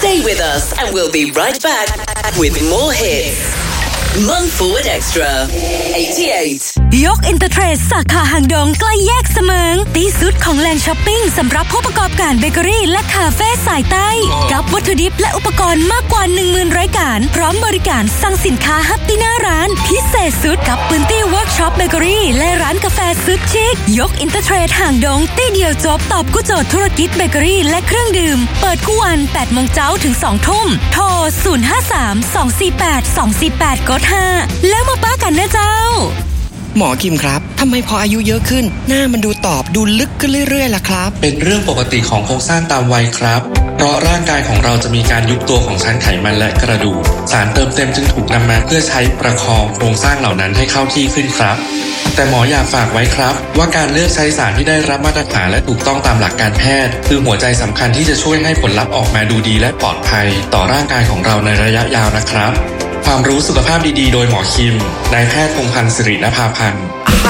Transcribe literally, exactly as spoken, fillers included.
Stay with us and we'll be right back with more hits. Month Forward Extra แปดสิบแปดยกอินเตอร์เทรดสาขาหางดงใกล้แยกเสมิงที่สุดของแหล่งช้อปปิ้งสำหรับผู้ประกอบการเบเกอรี่และคาเฟ่สายใต้กับวัตถุดิบและอุปกรณ์มากกว่า หนึ่งหมื่น รายการพร้อมบริการสั่งสินค้าฮับที่หน้าร้านพิเศษสุดกับพื้นที่เวิร์กช็อปเบเกอรี่และร้านกาแฟสุดชิคยกอินเตอร์เทรดหางดงที่เดียวจบตอบกู้โจทย์ธุรกิจเบเกอรี่และเครื่องดื่มเปิดทุกวัน แปดโมงเช้าถึง สองทุ่มโทรศูนย์ ห้า สาม สอง สี่ แปด สอง สี่ แปด กด ห้าแล้วมาป้ากันนะเจ้าหมอคิมครับทำไมพออายุเยอะขึ้นหน้ามันดูตอบดูลึกขึ้นเรื่อยๆล่ะครับเป็นเรื่องปกติของโครงสร้างตามวัยครับเพราะร่างกายของเราจะมีการยุบตัวของชั้นไขมันและกระดูกสารเติมเต็มจึงถูกนำมาเพื่อใช้ประคองโครงสร้างเหล่านั้นให้เข้าที่ขึ้นครับแต่หมออยากฝากไว้ครับว่าการเลือกใช้สารที่ได้รับมาตรฐานและถูกต้องตามหลักการแพทย์คือหัวใจสำคัญที่จะช่วยให้ผลลัพธ์ออกมาดูดีและปลอดภัยต่อร่างกายของเราในระยะยาวนะครับความรู้สุขภาพดีๆโดยหมอคิมนายแพทย์พงษ์พันธ์สิรินภาพันธ์